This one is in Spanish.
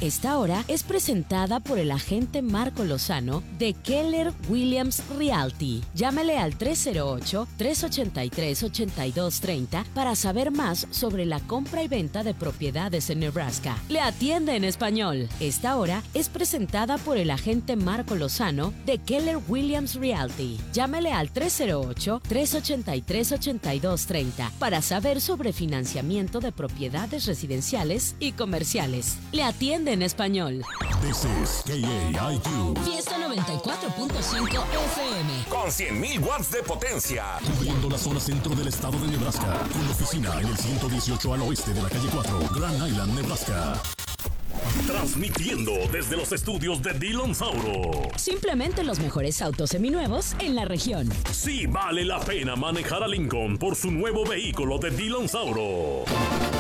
Esta hora es presentada por el agente Marco Lozano de Keller Williams Realty. Llámele al 308-383-8230 para saber más sobre la compra y venta de propiedades en Nebraska. Le atiende en español. Esta hora es presentada por el agente Marco Lozano de Keller Williams Realty. Llámele al 308-383-8230 para saber sobre financiamiento de propiedades residenciales y comerciales. Le atiende en español. This is KAIQ. Fiesta 94.5 FM. Con 100,000 watts de potencia. Cubriendo la zona centro del estado de Nebraska. Con oficina en el 118 al oeste de la calle 4, Grand Island, Nebraska. Transmitiendo desde los estudios de Dillon Sauro. Simplemente los mejores autos seminuevos en la región. Sí vale la pena manejar a Lincoln por su nuevo vehículo de Dillon Sauro.